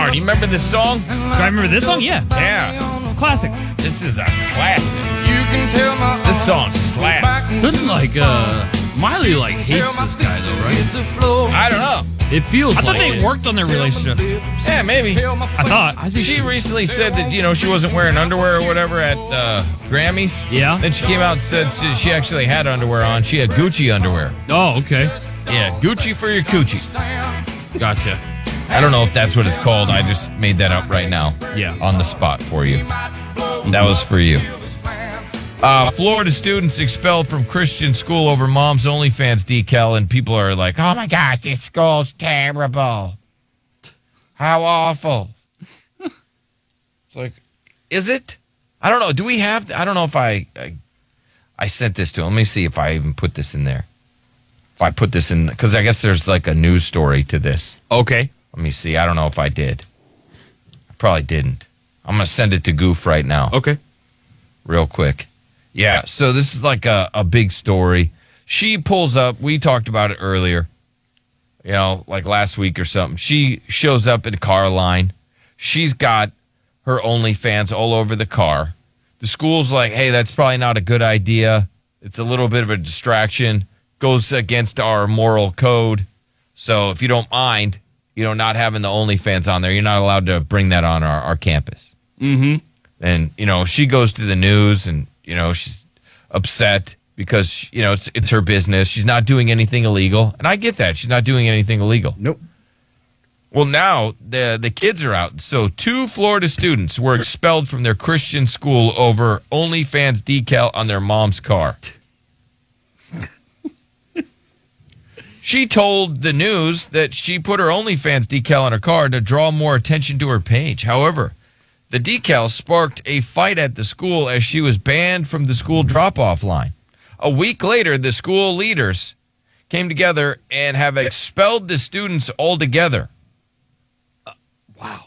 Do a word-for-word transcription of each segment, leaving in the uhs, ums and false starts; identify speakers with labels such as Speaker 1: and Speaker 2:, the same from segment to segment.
Speaker 1: Car. Do you remember this song?
Speaker 2: Do I remember this song? Yeah.
Speaker 1: Yeah.
Speaker 2: It's classic.
Speaker 1: This is a classic. This song slaps.
Speaker 3: Doesn't like uh Miley like hates this guy though, right?
Speaker 1: I don't know.
Speaker 3: It feels
Speaker 2: I thought
Speaker 3: like
Speaker 2: they
Speaker 3: it.
Speaker 2: worked on their relationship.
Speaker 1: Yeah, maybe.
Speaker 2: I thought.
Speaker 3: I think
Speaker 1: She recently said that, you know, she wasn't wearing underwear or whatever at uh, Grammys.
Speaker 3: Yeah.
Speaker 1: Then she came out and said she, she actually had underwear on. She had Gucci underwear.
Speaker 3: Oh, okay.
Speaker 1: Yeah, Gucci for your coochie.
Speaker 3: Gotcha.
Speaker 1: I don't know if that's what it's called. I just made that up right now.
Speaker 3: Yeah.
Speaker 1: On the spot for you. That was for you. Uh, Florida students expelled from Christian school over mom's OnlyFans decal, and people are like, oh my gosh, this school's terrible. How awful. It's like, is it? I don't know. Do we have, I don't know if I, I, I sent this to him. Let me see if I even put this in there. If I put this in, because I guess there's like a news story to this.
Speaker 3: Okay.
Speaker 1: Let me see. I don't know if I did. I probably didn't. I'm going to send it to Goof right now.
Speaker 3: Okay.
Speaker 1: Real quick. Yeah, so this is like a, a big story. She pulls up. We talked about it earlier, you know, like last week or something. She shows up in a car line. She's got her OnlyFans all over the car. The school's like, hey, that's probably not a good idea. It's a little bit of a distraction. Goes against our moral code. So if you don't mind, you know, not having the OnlyFans on there, you're not allowed to bring that on our, our campus.
Speaker 3: Mm-hmm.
Speaker 1: And, you know, she goes to the news and, you know, she's upset because, you know, it's it's her business. She's not doing anything illegal. And I get that. She's not doing anything illegal.
Speaker 4: Nope.
Speaker 1: Well, now the the kids are out. So two Florida students were expelled from their Christian school over OnlyFans decal on their mom's car. She told the news that she put her OnlyFans decal on her car to draw more attention to her page. However, the decal sparked a fight at the school as she was banned from the school drop-off line. A week later, the school leaders came together and have expelled the students altogether.
Speaker 3: Uh, wow.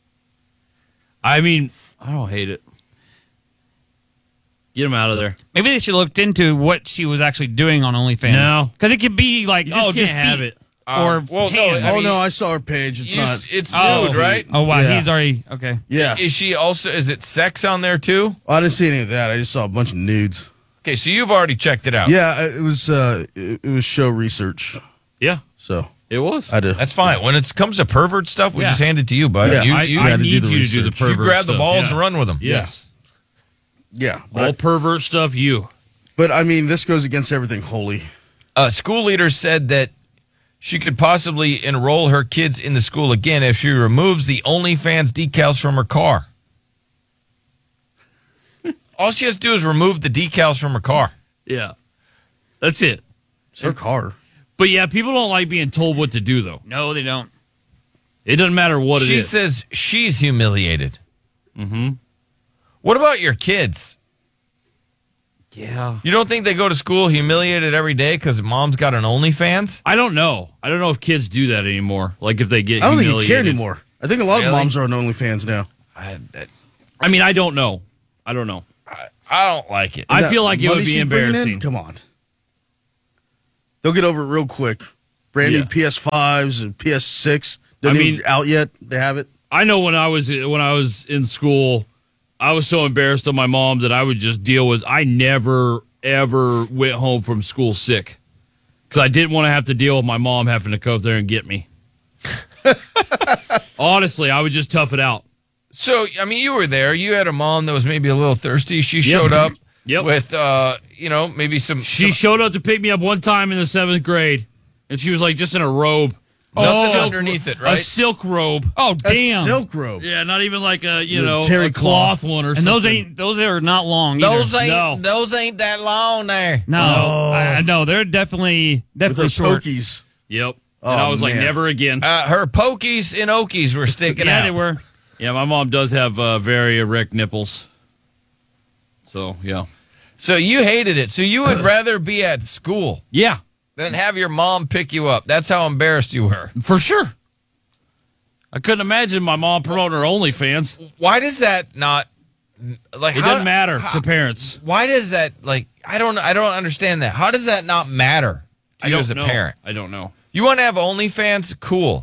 Speaker 3: I mean, I don't hate it. Get them out of there.
Speaker 2: Maybe they should have looked into what she was actually doing on OnlyFans.
Speaker 3: No.
Speaker 2: Because it could be like,
Speaker 3: You just
Speaker 2: oh,
Speaker 3: can't
Speaker 2: just
Speaker 3: have
Speaker 2: feet.
Speaker 3: it.
Speaker 2: Or
Speaker 1: Um, well, no,
Speaker 2: hands.
Speaker 1: I
Speaker 4: oh
Speaker 1: mean,
Speaker 4: no, I saw her page. It's
Speaker 1: You-
Speaker 4: not.
Speaker 1: It's
Speaker 2: Oh.
Speaker 1: nude, right?
Speaker 2: Oh, wow.
Speaker 4: Yeah.
Speaker 2: He's already, okay.
Speaker 4: Yeah.
Speaker 1: Is she also, is it sex on there too?
Speaker 4: I didn't see any of that. I just saw a bunch of nudes.
Speaker 1: Okay, so you've already checked it out.
Speaker 4: Yeah, it was. Uh, it, it was show research.
Speaker 3: Yeah,
Speaker 4: So
Speaker 3: it was.
Speaker 4: I did.
Speaker 1: That's fine. When it comes to pervert stuff, we
Speaker 2: Yeah.
Speaker 1: just hand it to you, bud.
Speaker 4: Yeah,
Speaker 1: you,
Speaker 3: I,
Speaker 1: you,
Speaker 3: I
Speaker 4: had to do
Speaker 3: need
Speaker 4: the
Speaker 3: you to do the
Speaker 4: research.
Speaker 1: you
Speaker 3: pervert
Speaker 1: grab the
Speaker 3: stuff.
Speaker 1: balls
Speaker 3: Yeah.
Speaker 1: and run with them.
Speaker 3: Yes.
Speaker 4: Yeah,
Speaker 3: All
Speaker 4: but,
Speaker 3: pervert stuff, you.
Speaker 4: but I mean, this goes against everything holy.
Speaker 1: A school leader said that she could possibly enroll her kids in the school again if she removes the OnlyFans decals from her car. All she has to do is remove the decals from her car.
Speaker 3: Yeah. That's it.
Speaker 4: It's her car.
Speaker 3: But yeah, people don't like being told what to do, though.
Speaker 2: No, they don't.
Speaker 3: It doesn't matter what
Speaker 1: She
Speaker 3: it is.
Speaker 1: says she's humiliated.
Speaker 3: Mm-hmm.
Speaker 1: What about your kids?
Speaker 3: Yeah.
Speaker 1: You don't think they go to school humiliated every day because mom's got an OnlyFans?
Speaker 3: I don't know. I don't know if kids do that anymore. Like if they get
Speaker 4: I don't think you
Speaker 3: humiliated.
Speaker 4: care anymore. I think a lot
Speaker 1: Really?
Speaker 4: of moms are on OnlyFans now.
Speaker 1: I, that-
Speaker 3: I mean, I don't know. I don't know.
Speaker 1: I, I don't like it.
Speaker 3: I
Speaker 4: That
Speaker 3: feel like it
Speaker 4: money
Speaker 3: would be
Speaker 4: she's bringing in?
Speaker 3: embarrassing.
Speaker 4: Come on. They'll get over it real quick. Brand
Speaker 3: Yeah.
Speaker 4: new P S fives and P S six. They're
Speaker 3: I
Speaker 4: not
Speaker 3: mean-
Speaker 4: even out yet. They have it.
Speaker 3: I know when I was when I was in school, I was so embarrassed of my mom that I would just deal with. I never ever went home from school sick because I didn't want to have to deal with my mom having to go up there and get me. Honestly, I would just tough it out.
Speaker 1: So, I mean, you were there. You had a mom that was maybe a little thirsty. She showed up
Speaker 3: Yep.
Speaker 1: with, uh, you know, maybe some...
Speaker 3: She
Speaker 1: some
Speaker 3: showed up to pick me up one time in the seventh grade, and she was like just in a robe.
Speaker 1: nothing
Speaker 3: silk-
Speaker 1: underneath it,
Speaker 3: A
Speaker 1: right?
Speaker 3: silk robe.
Speaker 2: Oh,
Speaker 4: A
Speaker 2: damn.
Speaker 4: silk robe.
Speaker 3: Yeah, not even like a you
Speaker 4: The
Speaker 3: know
Speaker 4: terry
Speaker 3: a cloth one or
Speaker 2: And
Speaker 3: something.
Speaker 2: those ain't, those are not long either.
Speaker 1: Those ain't,
Speaker 3: No.
Speaker 1: those ain't that long there.
Speaker 2: No,
Speaker 4: Oh.
Speaker 2: I, I know. They're definitely,
Speaker 4: With
Speaker 2: definitely
Speaker 4: those
Speaker 2: short.
Speaker 4: pokies.
Speaker 3: Yep.
Speaker 4: Oh,
Speaker 3: and I was like,
Speaker 4: man.
Speaker 3: never again.
Speaker 1: Uh, her pokies and okies were sticking
Speaker 2: Yeah,
Speaker 1: out.
Speaker 2: they were.
Speaker 3: Yeah, my mom does have uh, very erect nipples. So yeah,
Speaker 1: So you hated it. So you would rather be at school
Speaker 3: yeah,
Speaker 1: than have your mom pick you up. That's how embarrassed you were.
Speaker 3: for sure. I couldn't imagine my mom promoting her OnlyFans.
Speaker 1: Why does that not... Like,
Speaker 3: It
Speaker 1: how-
Speaker 3: doesn't matter
Speaker 1: how-
Speaker 3: to parents.
Speaker 1: Why does that, like, I don't I don't understand that. How does that not matter to
Speaker 3: I
Speaker 1: you
Speaker 3: don't
Speaker 1: as a
Speaker 3: know.
Speaker 1: parent?
Speaker 3: I don't know.
Speaker 1: You want to have OnlyFans? Cool.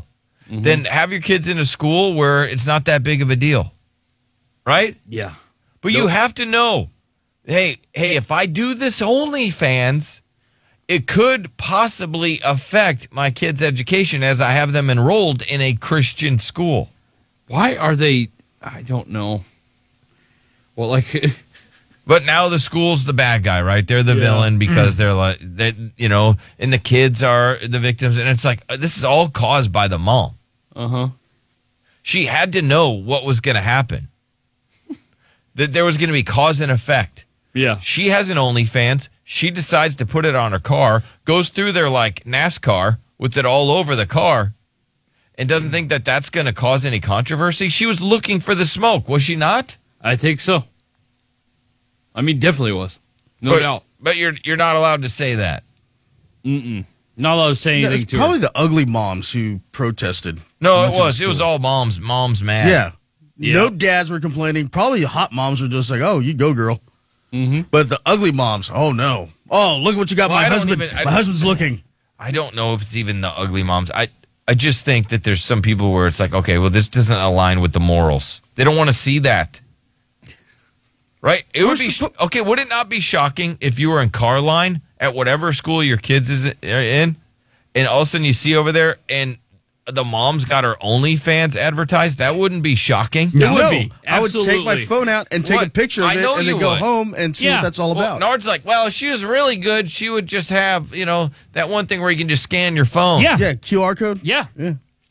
Speaker 1: mm-hmm. then have your kids in a school where it's not that big of a deal. Right?
Speaker 3: Yeah.
Speaker 1: But nope. you have to know, hey, hey, if I do this OnlyFans, it could possibly affect my kids' education as I have them enrolled in a Christian school.
Speaker 3: Why are they? I don't know. Well, like,
Speaker 1: but now the school's the bad guy, right? They're the yeah. villain because they're like, they, you know, and the kids are the victims, and it's like this is all caused by the mom.
Speaker 3: Uh huh.
Speaker 1: She had to know what was going to happen. That there was going to be cause and effect.
Speaker 3: Yeah.
Speaker 1: She has an OnlyFans. She decides to put it on her car, goes through there like NASCAR with it all over the car, and doesn't think that that's going to cause any controversy. She was looking for the smoke, was she not?
Speaker 3: I think so. I mean, definitely was. No
Speaker 1: but,
Speaker 3: doubt.
Speaker 1: But you're you're not allowed to say that.
Speaker 3: Mm-mm. Not allowed to say anything
Speaker 4: yeah, it's
Speaker 3: to
Speaker 4: probably
Speaker 3: her.
Speaker 4: the ugly moms who protested.
Speaker 1: No, it was. It was all moms. Moms mad.
Speaker 4: Yeah.
Speaker 3: Yeah.
Speaker 4: No dads were complaining. Probably hot moms were just like, oh, you go, girl.
Speaker 3: Mm-hmm.
Speaker 4: But the ugly moms, oh, no. Oh, look at what you got.
Speaker 1: Well,
Speaker 4: my
Speaker 1: I don't
Speaker 4: husband
Speaker 1: even- I-
Speaker 4: My husband's looking.
Speaker 1: I don't know if it's even the ugly moms. I I just think that there's some people where it's like, okay, well, this doesn't align with the morals. They don't want to see that. Right? It would be
Speaker 4: suppo-
Speaker 1: okay. Would it not be shocking if you were in car line at whatever school your kids is in, and all of a sudden you see over there and the mom's got her OnlyFans advertised? That wouldn't be shocking.
Speaker 3: It would
Speaker 4: no,
Speaker 3: be.
Speaker 4: I would take my
Speaker 3: Absolutely.
Speaker 4: phone out and take
Speaker 1: What?
Speaker 4: a picture of
Speaker 1: I
Speaker 4: it
Speaker 1: know
Speaker 4: and
Speaker 1: you
Speaker 4: then go
Speaker 1: would.
Speaker 4: home and see
Speaker 2: Yeah.
Speaker 4: what that's all
Speaker 1: Well,
Speaker 4: about.
Speaker 1: Nard's like, well, if she was really good, she would just have, you know, that one thing where you can just scan your phone.
Speaker 2: Yeah.
Speaker 4: yeah, Q R code.
Speaker 2: Yeah.
Speaker 4: Yeah.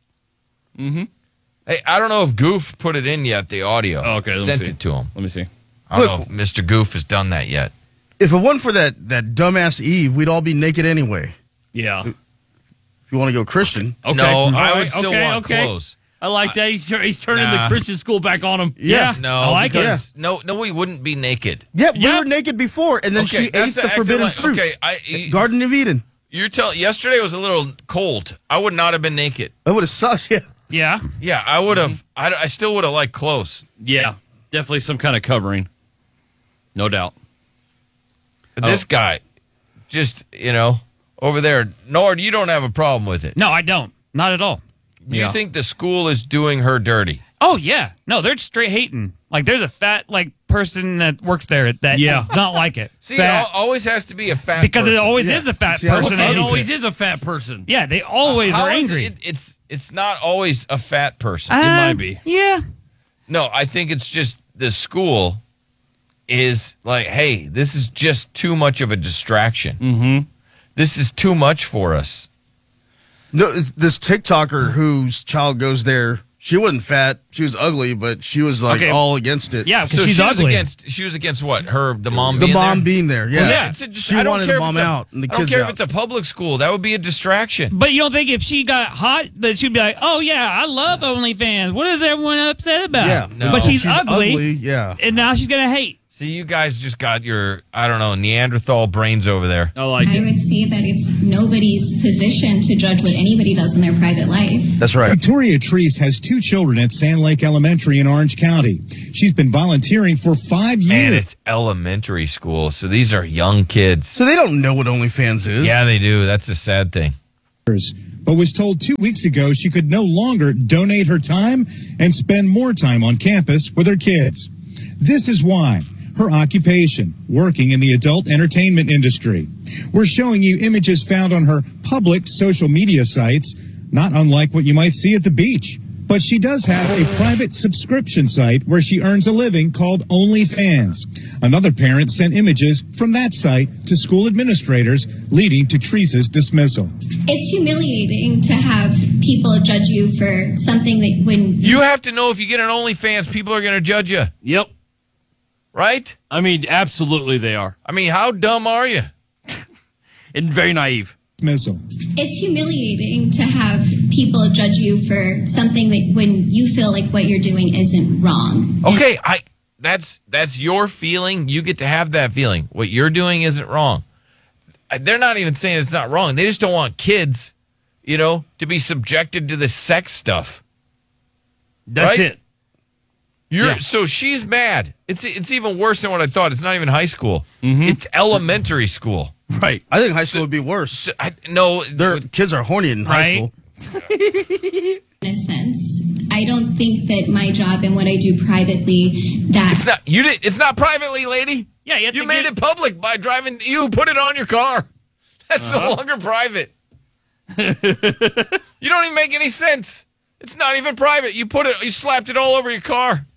Speaker 1: Hey, I don't know if Goof put it in yet, the audio.
Speaker 3: Oh, okay, let me
Speaker 1: Sent
Speaker 3: see.
Speaker 1: it to him.
Speaker 3: Let me see.
Speaker 1: I don't
Speaker 4: Look-
Speaker 1: know if Mister Goof has done that yet.
Speaker 4: If it wasn't for that, that dumbass Eve, we'd all be naked anyway.
Speaker 3: Yeah.
Speaker 4: If you want to go Christian.
Speaker 3: Okay.
Speaker 1: No,
Speaker 3: All
Speaker 1: I
Speaker 3: right.
Speaker 1: would still
Speaker 3: okay,
Speaker 1: want
Speaker 3: okay.
Speaker 1: clothes.
Speaker 3: I like that. He's, he's turning
Speaker 1: Nah.
Speaker 3: the Christian school back on him.
Speaker 4: Yeah.
Speaker 1: No,
Speaker 2: I like it.
Speaker 1: because no, no, we wouldn't be naked.
Speaker 4: Yeah, we
Speaker 2: Yeah.
Speaker 4: were naked before, and then
Speaker 1: Okay,
Speaker 4: she ate
Speaker 1: that's
Speaker 4: the
Speaker 1: acting
Speaker 4: forbidden
Speaker 1: like-
Speaker 4: fruit.
Speaker 1: okay, I-
Speaker 4: Garden of Eden.
Speaker 1: You tell. Yesterday was a little cold. I would not have been naked.
Speaker 4: That would have sucked, yeah.
Speaker 2: Yeah.
Speaker 1: Yeah, I would have. I, I still would have liked clothes.
Speaker 3: Yeah. Definitely some kind of covering. No doubt.
Speaker 1: But this
Speaker 3: Oh.
Speaker 1: guy, just you know, over there, Nord, you don't have a problem with it.
Speaker 2: No, I don't. Not at all.
Speaker 1: You
Speaker 3: Yeah.
Speaker 1: think the school is doing her dirty?
Speaker 2: Oh yeah. No, they're straight hating. Like there's a fat like person that works there that
Speaker 3: Yeah.
Speaker 2: does not like it.
Speaker 1: See,
Speaker 2: Fat-
Speaker 1: it al- always has to be a fat
Speaker 2: because it
Speaker 1: person.
Speaker 2: always
Speaker 4: Yeah.
Speaker 2: is a fat
Speaker 4: See, I
Speaker 2: person.
Speaker 4: look
Speaker 2: that
Speaker 3: It
Speaker 4: ugly.
Speaker 3: always is a fat person.
Speaker 2: Yeah, they always
Speaker 1: How
Speaker 2: are
Speaker 1: is
Speaker 2: angry.
Speaker 1: it- it's it's not always a fat person.
Speaker 2: Uh,
Speaker 3: might be.
Speaker 2: Yeah.
Speaker 1: No, I think it's just the school is like, hey, this is just too much of a distraction.
Speaker 3: Mm-hmm.
Speaker 1: This is too much for us.
Speaker 4: No, it's this TikToker whose child goes there. She wasn't fat. She was ugly, but she was like
Speaker 2: Okay.
Speaker 4: all against it.
Speaker 2: Yeah, because
Speaker 1: So
Speaker 2: she's
Speaker 1: she was
Speaker 2: ugly.
Speaker 1: against. She was against what? Her the mom.
Speaker 4: the
Speaker 1: being
Speaker 4: mom
Speaker 1: there?
Speaker 4: being there. Yeah,
Speaker 1: Well, yeah, it's a, just,
Speaker 4: she
Speaker 1: I don't
Speaker 4: wanted
Speaker 1: care
Speaker 4: the
Speaker 1: if
Speaker 4: mom
Speaker 1: it's a-
Speaker 4: out and the
Speaker 1: I don't
Speaker 4: kids
Speaker 1: care
Speaker 4: out.
Speaker 1: if it's a public school. That would be a distraction.
Speaker 2: But you don't think if she got hot that she'd be like, "Oh yeah, I love OnlyFans. What is everyone upset about?"
Speaker 4: Yeah,
Speaker 1: No.
Speaker 2: But she's,
Speaker 4: She's
Speaker 2: ugly,
Speaker 4: ugly, yeah.
Speaker 2: and now she's gonna hate.
Speaker 1: See, you guys just got your I don't know Neanderthal brains over there.
Speaker 3: I like
Speaker 5: I
Speaker 3: it.
Speaker 5: would say that it's nobody's position to judge what anybody does in their private life.
Speaker 4: That's right.
Speaker 6: Victoria Treese has two children at Sand Lake Elementary in Orange County. She's been volunteering for five years.
Speaker 1: And it's elementary school, so these are young kids.
Speaker 4: So they don't know what OnlyFans is.
Speaker 1: Yeah, they do. That's a sad thing.
Speaker 6: But was told two weeks ago she could no longer donate her time and spend more time on campus with her kids. This is why. Her occupation, working in the adult entertainment industry. We're showing you images found on her public social media sites, not unlike what you might see at the beach. But she does have a private subscription site where she earns a living called OnlyFans. Another parent sent images from that site to school administrators, leading to Treese's dismissal.
Speaker 5: It's humiliating to have people judge you for something that when
Speaker 1: You have to know if you get an OnlyFans, people are going to judge you,
Speaker 3: Yep.
Speaker 1: right?
Speaker 3: I mean, absolutely they are.
Speaker 1: I mean, how dumb are you?
Speaker 3: And very naive.
Speaker 6: Dismissal.
Speaker 5: it's humiliating to have people judge you for something that when you feel like what you're doing isn't wrong.
Speaker 1: Okay, I that's that's your feeling. You get to have that feeling. What you're doing isn't wrong. They're not even saying it's not wrong. They just don't want kids, you know, to be subjected to the sex stuff.
Speaker 3: That's
Speaker 1: Right?
Speaker 3: it.
Speaker 1: You're
Speaker 3: Yeah.
Speaker 1: so she's mad. It's it's even worse than what I thought. It's not even high school. It's elementary school.
Speaker 3: Right.
Speaker 4: I think high school would be worse.
Speaker 1: So, I, no,
Speaker 4: Their kids are horny in high
Speaker 2: Right?
Speaker 4: school.
Speaker 5: In a sense, I don't think that my job and what I do privately that
Speaker 1: It's not you did it's not privately, lady.
Speaker 2: Yeah, you, have
Speaker 1: You
Speaker 2: to
Speaker 1: made
Speaker 2: get-
Speaker 1: it public by driving you put it on your car. That's
Speaker 2: Uh-huh.
Speaker 1: no longer private. You don't even make any sense. It's not even private. You put it you slapped it all over your car.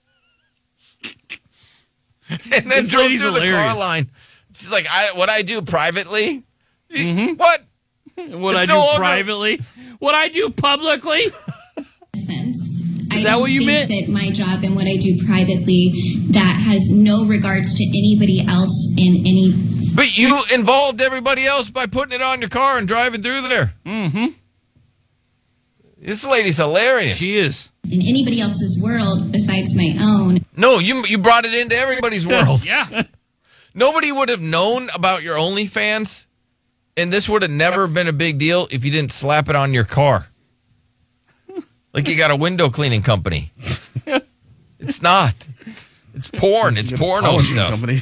Speaker 1: And then
Speaker 3: This
Speaker 1: drove
Speaker 3: lady's
Speaker 1: through the car
Speaker 3: hilarious.
Speaker 1: line. She's like, I, what I do privately? What?
Speaker 3: What
Speaker 1: It's
Speaker 3: I do
Speaker 1: no longer-
Speaker 3: privately, what I do publicly.
Speaker 5: sense. I
Speaker 3: that
Speaker 5: don't
Speaker 3: what you
Speaker 5: think
Speaker 3: meant?
Speaker 5: that my job and what I do privately that has no regards to anybody else in any
Speaker 1: But you involved everybody else by putting it on your car and driving through there. Mm-hmm. This lady's hilarious.
Speaker 3: She is.
Speaker 5: in anybody else's world besides my own.
Speaker 1: No, you you brought it into everybody's world.
Speaker 2: Yeah.
Speaker 1: Nobody would have known about your OnlyFans, and this would have never been a big deal if you didn't slap it on your car. Like you got a window cleaning company. It's not. It's porn. It's porno
Speaker 4: Polishing
Speaker 1: stuff.
Speaker 4: company.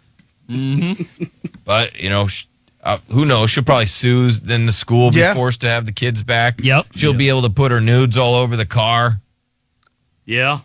Speaker 1: But, you know, sh- uh, who knows? She'll probably sue. Then the school will be
Speaker 4: Yeah.
Speaker 1: forced to have the kids back.
Speaker 2: Yep.
Speaker 1: She'll be able to put her nudes all over the car.
Speaker 3: Yeah.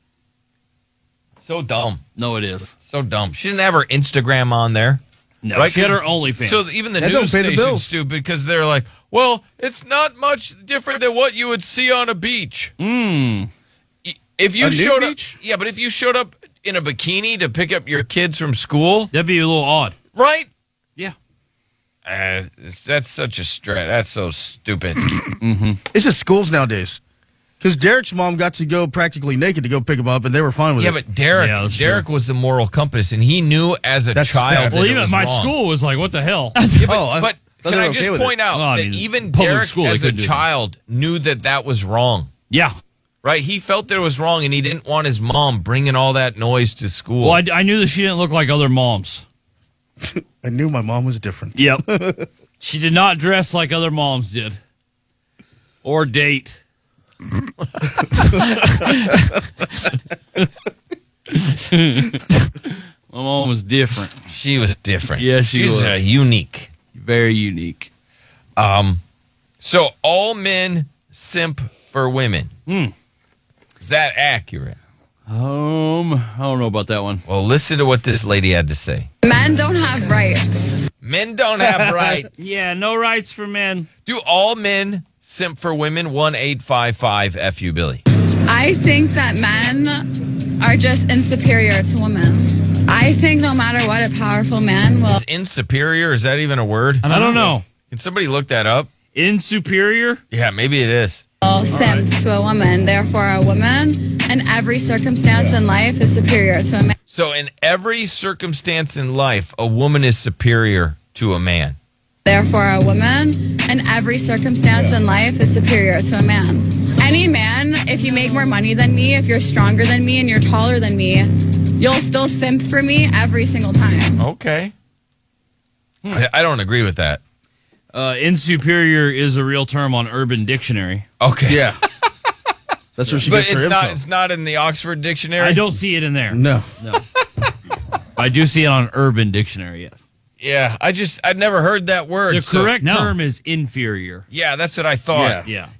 Speaker 1: So dumb.
Speaker 3: No, it is.
Speaker 1: So dumb. She didn't have her Instagram on there.
Speaker 3: No,
Speaker 1: Right,
Speaker 3: she had her
Speaker 1: 'cause-
Speaker 3: OnlyFans.
Speaker 1: So even the
Speaker 4: That don't
Speaker 1: news
Speaker 4: pay the
Speaker 1: station's
Speaker 4: bills.
Speaker 1: stupid because they're like, well, it's not much different than what you would see on a beach.
Speaker 3: mm.
Speaker 1: If you
Speaker 4: A nude
Speaker 1: showed
Speaker 4: beach?
Speaker 1: up, yeah, but if you showed up in a bikini to pick up your kids from school,
Speaker 3: That'd be a little odd.
Speaker 1: right?
Speaker 3: Yeah.
Speaker 1: Uh, it's- that's such a stretch. That's so stupid.
Speaker 4: It's just schools nowadays. Because Derek's mom got to go practically naked to go pick him up, and they were fine with
Speaker 1: Yeah,
Speaker 4: it.
Speaker 1: but Derek,
Speaker 3: Yeah, that's
Speaker 1: Derek was the moral compass, and he knew as a
Speaker 4: That's
Speaker 1: child
Speaker 4: bad.
Speaker 1: that
Speaker 3: Well,
Speaker 1: it
Speaker 3: even
Speaker 1: was
Speaker 3: my
Speaker 1: wrong.
Speaker 3: school was like, what the hell?
Speaker 1: Yeah, but,
Speaker 4: Oh, I
Speaker 1: but
Speaker 4: thought
Speaker 1: can
Speaker 4: they
Speaker 1: I
Speaker 4: were
Speaker 1: just
Speaker 4: okay with
Speaker 1: point
Speaker 4: it.
Speaker 1: out
Speaker 3: Well, I
Speaker 1: that
Speaker 3: mean,
Speaker 1: even
Speaker 3: public
Speaker 1: Derek,
Speaker 3: school, they
Speaker 1: as a
Speaker 3: couldn't do that.
Speaker 1: child, knew that that was wrong.
Speaker 3: Yeah.
Speaker 1: Right? He felt that it was wrong, and he didn't want his mom bringing all that noise to school.
Speaker 3: Well, I, I knew that she didn't look like other moms.
Speaker 4: I knew my mom was different.
Speaker 3: Yep. She did not dress like other moms did. Or date. My mom was different.
Speaker 1: She was different.
Speaker 3: Yeah, she
Speaker 1: She's
Speaker 3: was.
Speaker 1: uh, unique.
Speaker 3: Very unique.
Speaker 1: Um, so all men simp for women.
Speaker 3: Hmm.
Speaker 1: Is that accurate?
Speaker 3: Um, I don't know about that one.
Speaker 1: Well, listen to what this lady had to say.
Speaker 7: Men don't have rights.
Speaker 1: Men don't have rights.
Speaker 3: Yeah, no rights for men.
Speaker 1: Do all men simp for women? one eight five five F U Billy.
Speaker 7: I think that men are just insuperior to women. I think no matter what, a powerful man will
Speaker 1: Is insuperior? Is that even a word?
Speaker 3: I don't know.
Speaker 1: Can somebody look that up?
Speaker 3: Insuperior?
Speaker 1: Yeah, maybe it is.
Speaker 7: simp to a woman. Therefore, a woman in every circumstance in life is superior to a man.
Speaker 1: So in every circumstance in life, a woman is superior to a man.
Speaker 7: Therefore, a woman in every circumstance in life is superior to a man. Any man, if you make more money than me, if you're stronger than me, and you're taller than me, you'll still simp for me every single time.
Speaker 1: Okay. I, I don't agree with that.
Speaker 3: Uh, insuperior is a real term on Urban Dictionary.
Speaker 1: Okay.
Speaker 4: Yeah. That's where she
Speaker 1: But
Speaker 4: gets her
Speaker 1: it's
Speaker 4: info.
Speaker 1: not it's not in the Oxford Dictionary.
Speaker 3: I don't see it in there.
Speaker 4: No.
Speaker 3: No. I do see it on Urban Dictionary, yes.
Speaker 1: Yeah, I just I'd never heard that word.
Speaker 3: The
Speaker 1: so-
Speaker 3: correct
Speaker 2: No.
Speaker 3: term is inferior.
Speaker 1: Yeah, that's what I thought.
Speaker 4: Yeah.
Speaker 3: Yeah.